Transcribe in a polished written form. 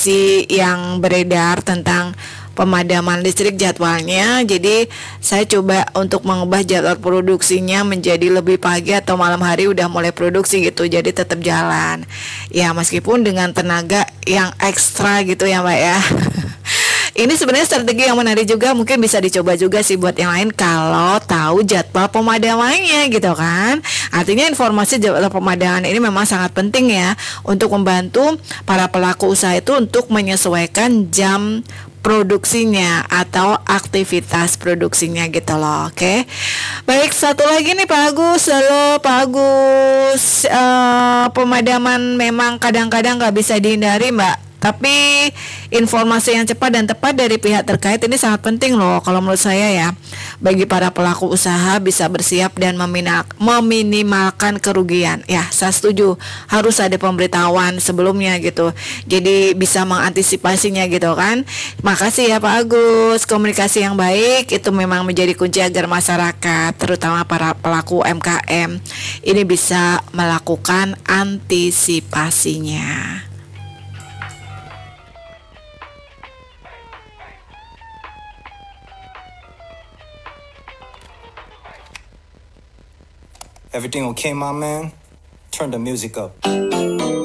yang beredar tentang pemadaman listrik jadwalnya. Jadi saya coba untuk mengubah jadwal produksinya menjadi lebih pagi atau malam hari udah mulai produksi gitu. Jadi tetap jalan. Ya meskipun dengan tenaga yang ekstra gitu ya Mbak ya. Ini sebenarnya strategi yang menarik juga, mungkin bisa dicoba juga sih buat yang lain kalau tahu jadwal pemadamannya gitu kan. Artinya informasi jadwal pemadaman ini memang sangat penting ya untuk membantu para pelaku usaha itu untuk menyesuaikan jam produksinya atau aktivitas produksinya gitu loh. Oke. Baik, satu lagi nih Pak Agus. Halo Pak Agus. Pemadaman memang kadang-kadang nggak bisa dihindari Mbak. Tapi informasi yang cepat dan tepat dari pihak terkait ini sangat penting loh kalau menurut saya ya. Bagi para pelaku usaha bisa bersiap dan meminimalkan kerugian. Ya, saya setuju. Harus ada pemberitahuan sebelumnya gitu. Jadi bisa mengantisipasinya gitu kan. Makasih ya Pak Agus. Komunikasi yang baik itu memang menjadi kunci agar masyarakat, terutama para pelaku UMKM, ini bisa melakukan antisipasinya. Everything okay, my man? Turn the music up.